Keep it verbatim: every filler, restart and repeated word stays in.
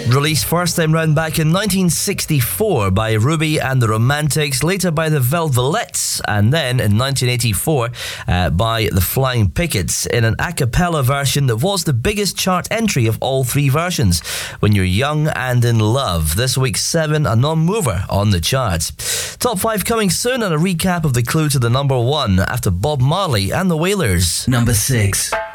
Released first time round back in nineteen sixty-four by Ruby and the Romantics, later by the Velvelettes, and then in nineteen eighty-four uh, by the Flying Pickets in an a cappella version that was the biggest chart entry of all three versions. When You're Young and in Love, this week's seven, a non-mover on the charts. Top five coming soon, and a recap of the clue to the number one after Bob Marley and the Wailers. Number six.